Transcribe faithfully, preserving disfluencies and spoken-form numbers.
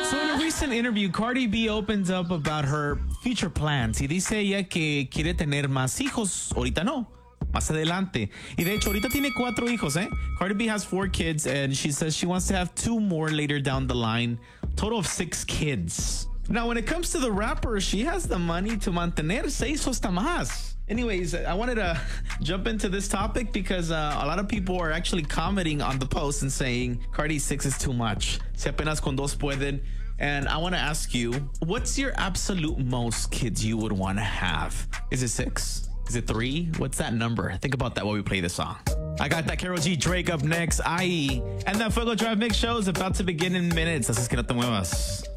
So in a recent interview, Cardi B opens up about her future plans y dice ella que quiere tener más hijos. Ahorita no, más adelante. Y de hecho, ahorita tiene cuatro hijos, ¿eh? Cardi B has four kids and she says she wants to have two more later down the line. Total of six kids. Now, when it comes to the rapper, she has the money to mantener seis hasta más. Anyways, I wanted to jump into this topic because uh, a lot of people are actually commenting on the post and saying Cardi six is too much. Si apenas con dos pueden. And I want to ask you, what's your absolute most kids you would want to have? Is it six? Is it three? What's that number? Think about that while we play the song. I got that Karol G, Drake up next, I E. And that Fuego Drive Mix show is about to begin in minutes. Así es que no te muevas.